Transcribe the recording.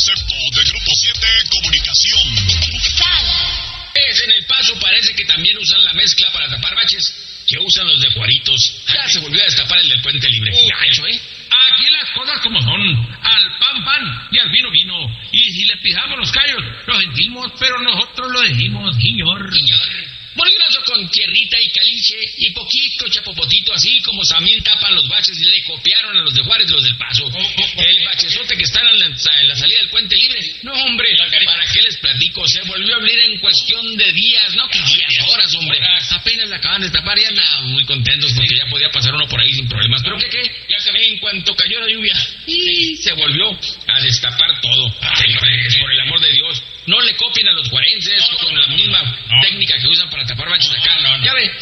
concepto de Grupo 7 Comunicación. Es en El Paso, parece que también usan la mezcla para tapar baches que usan los de Juaritos. Ya se volvió a destapar el del Puente Libre. Gacho, ¿eh? Aquí las cosas como son, al pan pan y al vino vino, y si le pisamos los callos, lo sentimos, pero nosotros lo decimos, señor. Bolígrafo con tierrita y caliche y poquito chapopotito, así como Samir tapan los baches y le copiaron a los de Juárez los del Paso. El bachezote que está en la salida del Puente Libre. No, hombre, ¿para qué les platico? Se volvió a abrir en cuestión de días, no que días, horas, hombre. Apenas la acaban de tapar y andaban muy contentos porque ya podía pasar uno por ahí sin problemas. ¿Pero qué? Ya se ve en cuanto cayó la lluvia y se volvió a destapar todo. Señores, por el amor de Dios, no le copien a los juarenses con la misma técnica que usan para tapar baches acá. Ya ve,